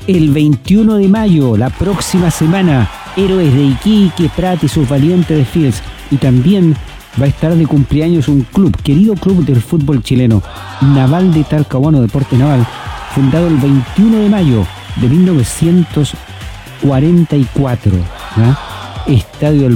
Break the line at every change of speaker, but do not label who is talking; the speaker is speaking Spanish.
el 21 de mayo, la próxima semana, Héroes de Iquique, Prat y sus valientes de Fields. Y también va a estar de cumpleaños un club, querido club del fútbol chileno, Naval de Talcahuano, Deporte Naval, fundado el 21 de mayo de 1944. ¿Ya? Estadio El